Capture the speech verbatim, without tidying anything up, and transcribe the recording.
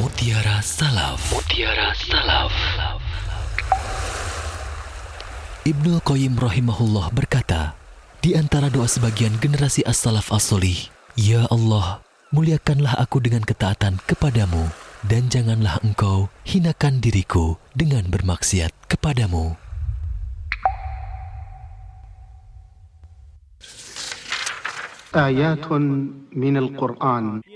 Mutiara Salaf. Mutiara Salaf. Ibnul Qayyim rahimahullah berkata, di antara doa sebagian generasi as-salaf as-solih, Ya Allah, muliakanlah aku dengan ketaatan kepadamu, dan janganlah engkau hinakan diriku dengan bermaksiat kepadamu. آيات من القرآن